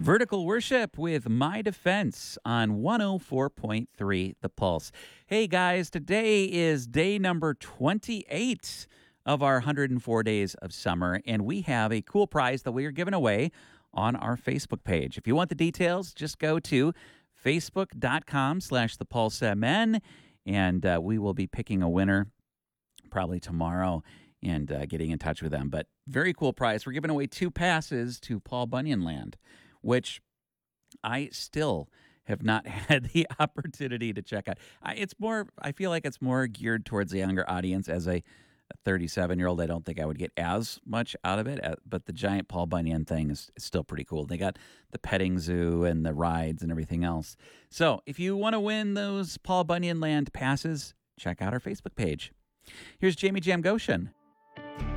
Vertical Worship with My Defense on 104.3 The Pulse. Hey guys, today is day number 28 of our 104 days of summer, and we have a cool prize that we are giving away on our Facebook page. If you want the details, just go to facebook.com/thepulsemn, and we will be picking a winner probably tomorrow and getting in touch with them. But very cool prize. We're giving away 2 passes to Paul Bunyan Land, which I still have not had the opportunity to check out. I feel like it's more geared towards a younger audience. As a 37-year-old, I don't think I would get as much out of it, but the giant Paul Bunyan thing is still pretty cool. They got the petting zoo and the rides and everything else. So if you want to win those Paul Bunyan Land passes, check out our Facebook page. Here's Jamie Jam Goshen.